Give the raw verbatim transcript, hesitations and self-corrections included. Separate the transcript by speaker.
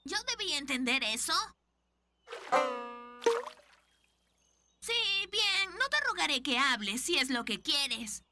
Speaker 1: ¿Yo debí entender eso? Sí, bien, no te rogaré que hables si es lo que quieres.